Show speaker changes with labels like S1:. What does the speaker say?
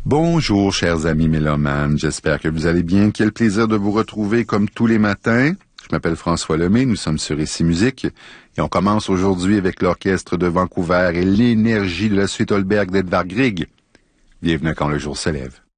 S1: Bonjour, chers amis mélomanes. J'espère que vous allez bien. Quel plaisir de vous retrouver comme tous les matins. Je m'appelle François Lemay. Nous sommes sur Ici Musique. Et on commence aujourd'hui avec l'Orchestre de Vancouver et l'énergie de la suite Holberg d'Edvard Grieg. Bienvenue quand le jour se lève.